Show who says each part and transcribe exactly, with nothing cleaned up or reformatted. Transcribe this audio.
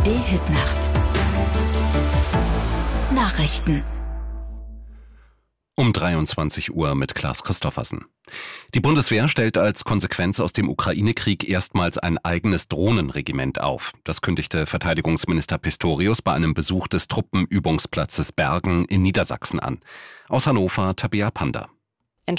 Speaker 1: A R D-Hitnacht. Nachrichten.
Speaker 2: Um dreiundzwanzig Uhr mit Klaas Christoffersen. Die Bundeswehr stellt als Konsequenz aus dem Ukraine-Krieg erstmals ein eigenes Drohnenregiment auf. Das kündigte Verteidigungsminister Pistorius bei einem Besuch des Truppenübungsplatzes Bergen in Niedersachsen an. Aus Hannover Tabea Panda.